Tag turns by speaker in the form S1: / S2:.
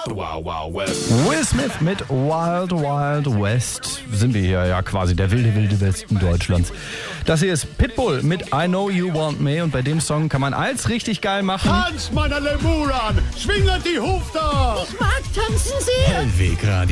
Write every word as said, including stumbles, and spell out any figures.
S1: Wild Wild West.
S2: Will Smith mit Wild Wild West. Sind wir hier ja quasi der wilde, wilde Westen Deutschlands. Das hier ist Pitbull mit I Know You Want Me und bei dem Song kann man alles richtig geil machen.
S1: Tanz, meine Lemuran! Schwinget die Hufter!
S3: Ich mag tanzen sehr!
S4: Hellweg Radio.